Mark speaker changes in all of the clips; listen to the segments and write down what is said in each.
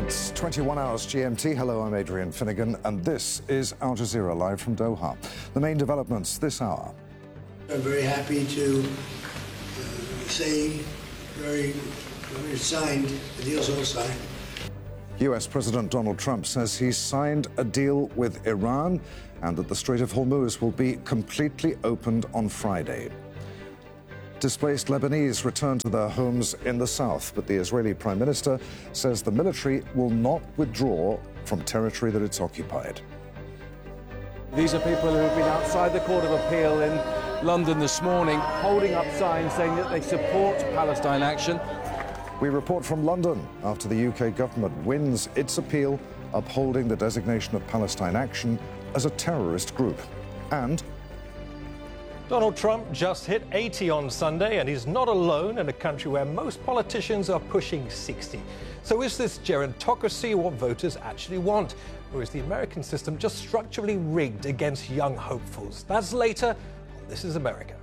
Speaker 1: It's 21 hours GMT. Hello, I'm Adrian Finnegan, and this is Al Jazeera live from Doha. The main developments this hour.
Speaker 2: I'm very happy to say it's signed, the deal's all signed.
Speaker 1: US President Donald Trump says he's signed a deal with Iran and that the Strait of Hormuz will be completely opened on Friday. Displaced Lebanese return to their homes in the south, but the Israeli Prime Minister says the military will not withdraw from territory that it's occupied.
Speaker 3: These are people who have been outside the Court of Appeal in London this morning, holding up signs saying that they support Palestine action.
Speaker 1: We report from London after the UK government wins its appeal upholding the designation of Palestine Action as a terrorist group. And
Speaker 4: Donald Trump just hit 80 on Sunday, and he's not alone in a country where most politicians are pushing 60. So is this gerontocracy what voters actually want? Or is the American system just structurally rigged against young hopefuls? That's later on This Is America.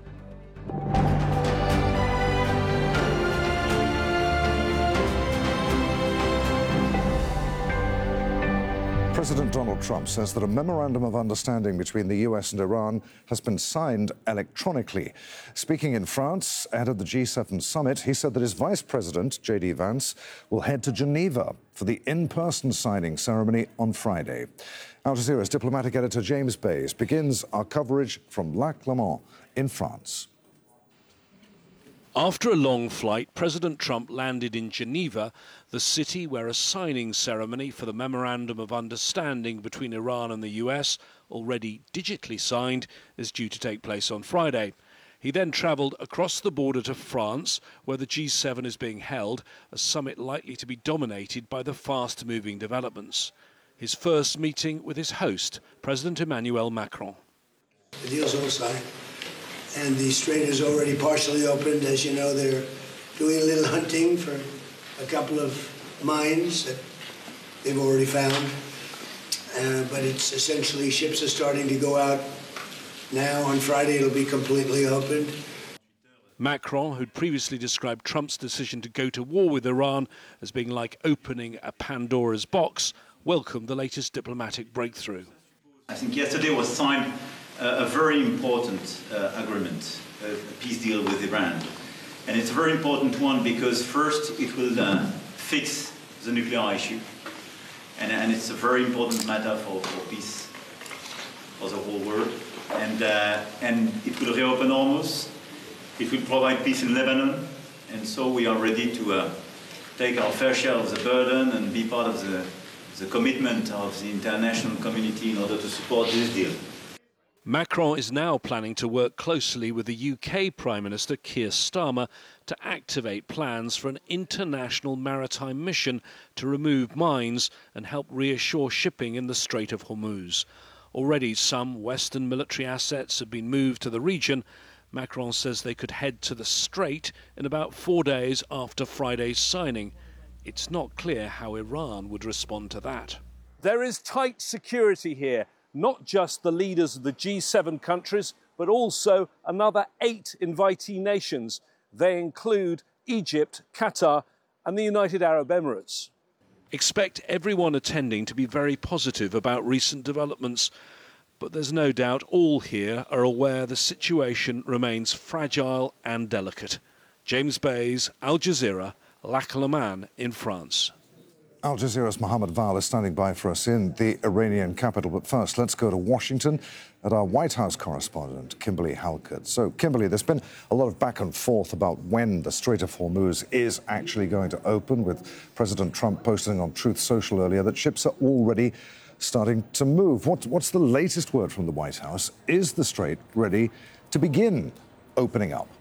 Speaker 1: President Donald Trump says that a memorandum of understanding between the US and Iran has been signed electronically. Speaking in France ahead of the G7 summit, he said that his vice president, J.D. Vance, will head to Geneva for the in-person signing ceremony on Friday. Al Jazeera's diplomatic editor James Bays begins our coverage from Lac Léman in France.
Speaker 5: After a long flight, President Trump landed in Geneva, the city where a signing ceremony for the Memorandum of Understanding between Iran and the US, already digitally signed, is due to take place on Friday. He then travelled across the border to France, where the G7 is being held, a summit likely to be dominated by the fast-moving developments. His first meeting with his host, President Emmanuel Macron.
Speaker 2: The deal's all signed, and the strait is already partially opened. As you know, they're doing a little hunting for a couple of mines that they've already found. But it's essentially ships are starting to go out now. On Friday, it'll be completely opened.
Speaker 5: Macron, who'd previously described Trump's decision to go to war with Iran as being like opening a Pandora's box, welcomed the latest diplomatic breakthrough.
Speaker 6: I think yesterday was signed a very important agreement, a peace deal with Iran. And it's a very important one because first it will fix the nuclear issue. And it's a very important matter for peace for the whole world. And it will reopen Hormuz. It will provide peace in Lebanon. And so we are ready to take our fair share of the burden and be part of the commitment of the international community in order to support this deal.
Speaker 5: Macron is now planning to work closely with the UK Prime Minister Keir Starmer to activate plans for an international maritime mission to remove mines and help reassure shipping in the Strait of Hormuz. Already some Western military assets have been moved to the region. Macron says they could head to the Strait in about 4 days after Friday's signing. It's not clear how Iran would respond to that.
Speaker 3: There is tight security here. Not just the leaders of the G7 countries, but also another 8 invitee nations. They include Egypt, Qatar, and the United Arab Emirates.
Speaker 5: Expect everyone attending to be very positive about recent developments, but there's no doubt all here are aware the situation remains fragile and delicate. James Bays, Al Jazeera, Lac Léman in France.
Speaker 1: Al Jazeera's Mohammed Val is standing by for us in the Iranian capital. But first, let's go to Washington at our White House correspondent, Kimberly Halkett. So, Kimberly, there's been a lot of back and forth about when the Strait of Hormuz is actually going to open, with President Trump posting on Truth Social earlier that ships are already starting to move. What's the latest word from the White House? Is the strait ready to begin opening up?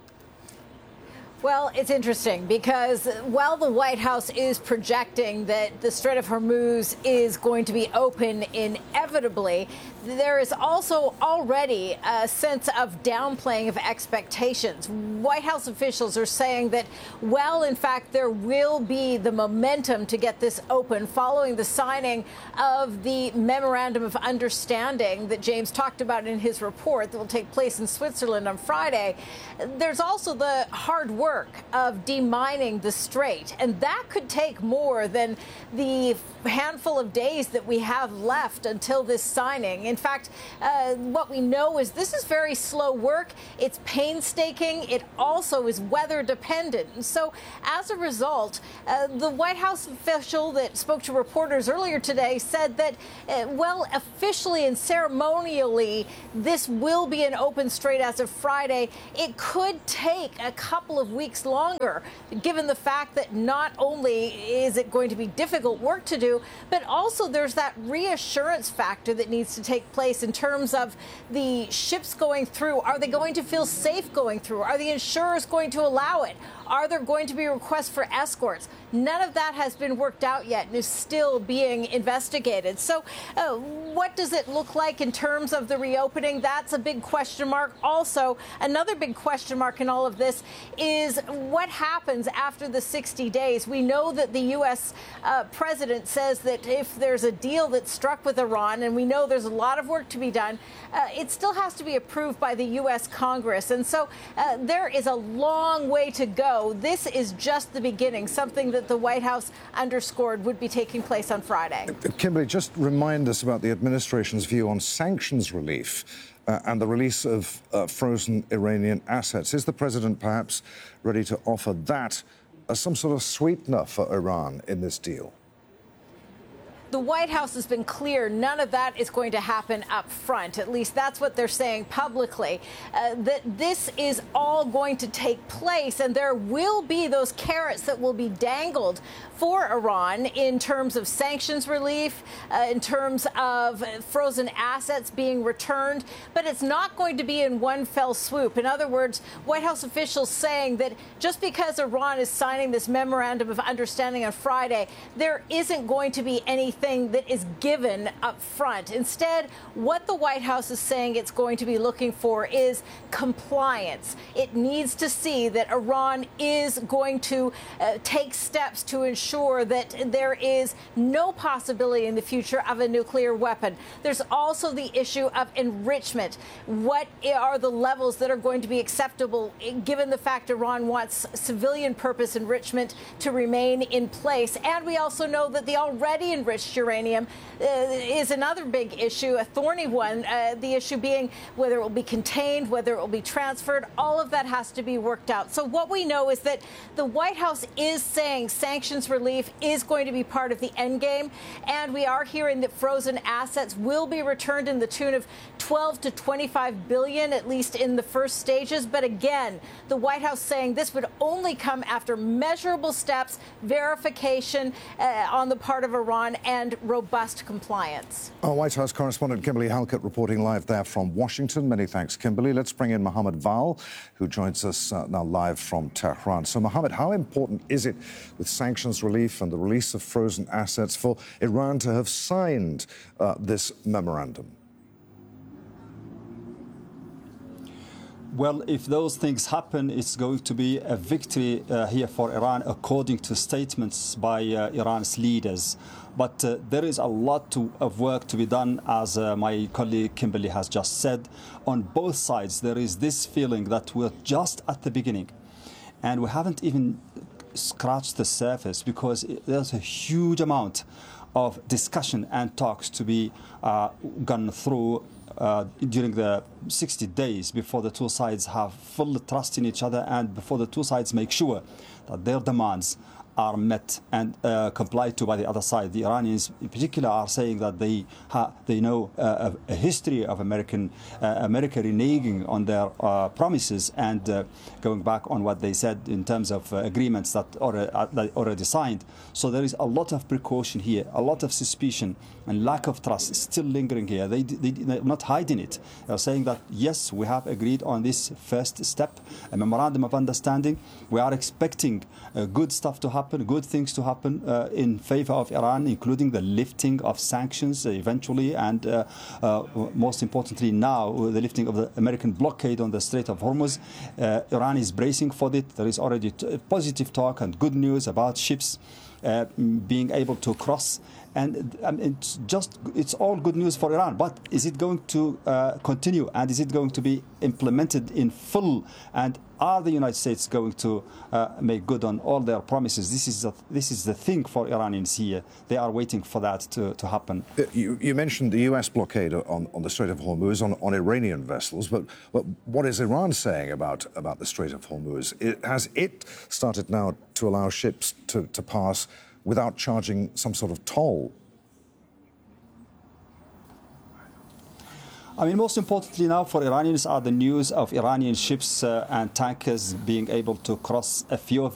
Speaker 7: Well, it's interesting because while the White House is projecting that the Strait of Hormuz is going to be open inevitably, there is also already a sense of downplaying of expectations. White House officials are saying that, well, in fact, there will be the momentum to get this open following the signing of the Memorandum of Understanding that James talked about in his report that will take place in Switzerland on Friday. There's also the hard work work of demining the strait, and that could take more than the handful of days that we have left until this signing. In fact, what we know is this is very slow work. It's painstaking. It also is weather dependent. And so as a result, the White House official that spoke to reporters earlier today said that, well, officially and ceremonially, this will be an open strait as of Friday. It could take a couple of weeks longer, given the fact that not only is it going to be difficult work to do, but also there's that reassurance factor that needs to take place in terms of the ships going through. Are they going to feel safe going through? Are the insurers going to allow it? Are there going to be requests for escorts? None of that has been worked out yet and is still being investigated. So what does it look like in terms of the reopening? That's a big question mark. Also, another big question mark in all of this is what happens after the 60 days. We know that the U.S. president says that if there's a deal that's struck with Iran, and we know there's a lot of work to be done, it still has to be approved by the U.S. Congress. And so there is a long way to go. This is just the beginning, something that the White House underscored would be taking place on Friday.
Speaker 1: Kimberly, just remind us about the administration's view on sanctions relief and the release of frozen Iranian assets. Is the president perhaps ready to offer that as some sort of sweetener for Iran in this deal?
Speaker 7: The White House has been clear none of that is going to happen up front. At least that's what they're saying publicly, that this is all going to take place, and there will be those carrots that will be dangled for Iran in terms of sanctions relief, in terms of frozen assets being returned. But it's not going to be in one fell swoop. In other words, White House officials saying that just because Iran is signing this memorandum of understanding on Friday, there isn't going to be anything that is given up front. Instead, what the White House is saying it's going to be looking for is compliance. It needs to see that Iran is going to take steps to ensure that there is no possibility in the future of a nuclear weapon. There's also the issue of enrichment. What are the levels that are going to be acceptable, given the fact Iran wants civilian purpose enrichment to remain in place? And we also know that the already enriched uranium is another big issue, a thorny one, the issue being whether it will be contained, whether it will be transferred. All of that has to be worked out. So what we know is that the White House is saying sanctions relief is going to be part of the end game, and we are hearing that frozen assets will be returned in the tune of 12 to 25 billion, at least in the first stages. But again, the White House saying this would only come after measurable steps, verification on the part of Iran, and robust compliance.
Speaker 1: Our White House correspondent Kimberly Halkett reporting live there from Washington. Many thanks, Kimberly. Let's bring in Mohammed Val, who joins us now live from Tehran. So, Mohammed, how important is it with sanctions relief and the release of frozen assets for Iran to have signed this memorandum?
Speaker 8: Well, if those things happen, it's going to be a victory here for Iran, according to statements by Iran's leaders. But there is a lot of work to be done, as my colleague Kimberly has just said. On both sides, there is this feeling that we're just at the beginning, and we haven't even scratched the surface, because there's a huge amount of discussion and talks to be gone through during the 60 days before the two sides have full trust in each other, and before the two sides make sure that their demands are met and complied to by the other side. The Iranians in particular are saying that they know a history of America reneging on their promises and going back on what they said in terms of agreements that already signed. So there is a lot of precaution here, a lot of suspicion and lack of trust still lingering here. They're not hiding it. They're saying that, yes, we have agreed on this first step, a memorandum of understanding. We are expecting good stuff to happen, good things to happen in favor of Iran, including the lifting of sanctions eventually, and most importantly now, the lifting of the American blockade on the Strait of Hormuz. Iran is bracing for it. There is already positive talk and good news about ships being able to cross. And it's all good news for Iran. But is it going to continue? And is it going to be implemented in full? And are the United States going to make good on all their promises? This is the thing for Iranians here. They are waiting for that to happen.
Speaker 1: You mentioned the U.S. blockade on the Strait of Hormuz on Iranian vessels, but what is Iran saying about the Strait of Hormuz? Has it started now to allow ships to pass without charging some sort of toll?
Speaker 8: I mean, most importantly now for Iranians are the news of Iranian ships and tankers being able to cross, a few of